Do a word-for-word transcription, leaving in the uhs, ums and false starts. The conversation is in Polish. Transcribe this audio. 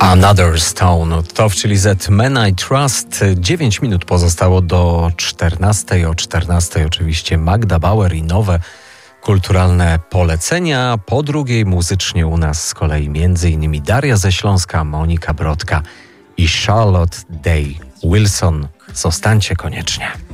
Another Stone, to w czyli Z Man I Trust. dziewięć minut pozostało do czternastej. O czternastej oczywiście Magda Bauer i nowe kulturalne polecenia. Po drugiej muzycznie u nas z kolei między innymi Daria ze Śląska, Monika Brodka i Charlotte Day Wilson. Zostańcie koniecznie.